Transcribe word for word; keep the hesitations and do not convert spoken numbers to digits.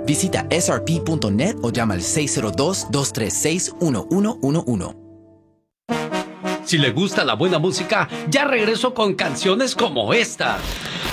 Visita S R P punto net o llama al seis cero dos, dos tres seis, uno uno uno uno. Si le gusta la buena música, ya regreso con canciones como esta.